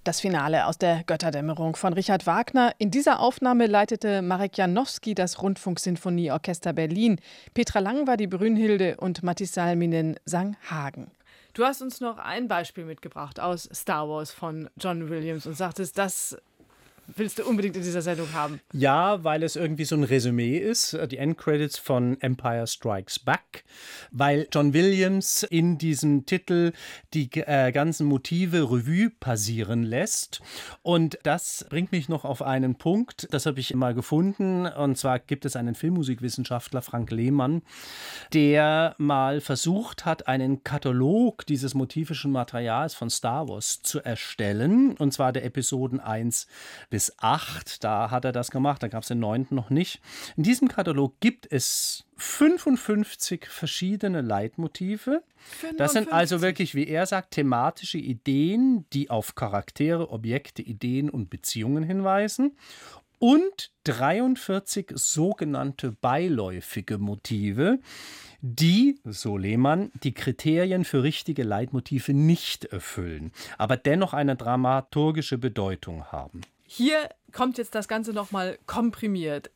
Das Finale aus der Götterdämmerung von Richard Wagner. In dieser Aufnahme leitete Marek Janowski das Rundfunksinfonieorchester Berlin. Petra Lang war die Brünnhilde und Mattis Salminen sang Hagen. Du hast uns noch ein Beispiel mitgebracht aus Star Wars von John Williams und sagtest, das willst du unbedingt in dieser Sendung haben. Ja, weil es irgendwie so ein Resümee ist, die Endcredits von Empire Strikes Back, weil John Williams in diesem Titel die ganzen Motive Revue passieren lässt. Und das bringt mich noch auf einen Punkt, das habe ich mal gefunden, und zwar gibt es einen Filmmusikwissenschaftler, Frank Lehmann, der mal versucht hat, einen Katalog dieses motivischen Materials von Star Wars zu erstellen, und zwar der Episoden 1 bis 8, da hat er das gemacht, da gab es den 9. noch nicht. In diesem Katalog gibt es 55 verschiedene Leitmotive. 55. Das sind also wirklich, wie er sagt, thematische Ideen, die auf Charaktere, Objekte, Ideen und Beziehungen hinweisen. Und 43 sogenannte beiläufige Motive, die, so Lehmann, die Kriterien für richtige Leitmotive nicht erfüllen, aber dennoch eine dramaturgische Bedeutung haben. Hier kommt jetzt das Ganze nochmal komprimiert.